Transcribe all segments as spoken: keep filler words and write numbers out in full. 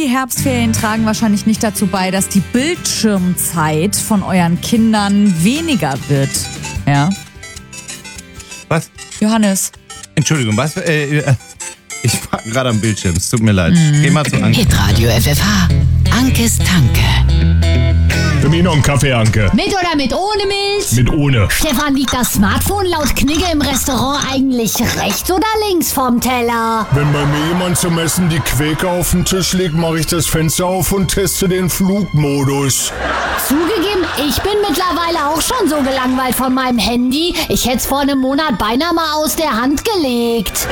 die Herbstferien tragen wahrscheinlich nicht dazu bei, dass die Bildschirmzeit von euren Kindern weniger wird. Ja? Was? Johannes. Entschuldigung, was? Äh, ich war gerade am Bildschirm, es tut mir leid. Mhm. Geh mal zu Anke. Hitradio F F H. Ankes Tanke. Für mich noch einen Kaffee, Anke. Mit oder mit ohne Milch? Mit ohne. Stefan, liegt das Smartphone laut Knigge im Restaurant eigentlich rechts oder links vom Teller? Wenn bei mir jemand zum Essen die Quäke auf den Tisch legt, mache ich das Fenster auf und teste den Flugmodus. Zugegeben, ich bin mittlerweile auch schon so gelangweilt von meinem Handy. Ich hätte es vor einem Monat beinahe mal aus der Hand gelegt.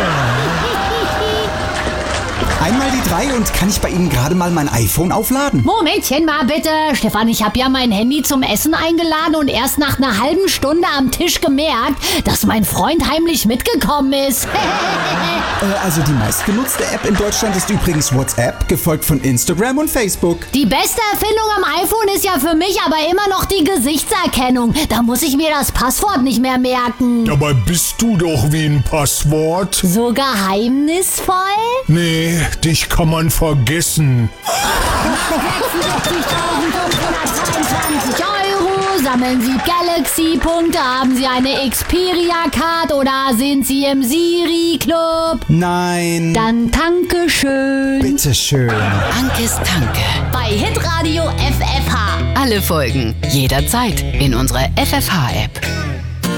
Einmal die drei und kann ich bei Ihnen gerade mal mein iPhone aufladen? Momentchen mal bitte. Stefan, ich habe ja mein Handy zum Essen eingeladen und erst nach einer halben Stunde am Tisch gemerkt, dass mein Freund heimlich mitgekommen ist. Äh, also die meistgenutzte App in Deutschland ist übrigens WhatsApp, gefolgt von Instagram und Facebook. Die beste Erfindung am iPhone ist ja für mich aber immer noch die Gesichtserkennung. Da muss ich mir das Passwort nicht mehr merken. Dabei bist du doch wie ein Passwort. So geheimnisvoll? Nee, dich kann man vergessen. sechsundvierzigtausendfünfhundertzweiundzwanzig Euro, sammeln Sie Galaxy-Punkte, haben Sie eine Xperia-Card oder sind Sie im Siri-Club? Nein. Dann danke schön. Bitteschön. Ankes Tanke. Bei Hitradio F F H. Alle Folgen jederzeit in unserer F F H-App.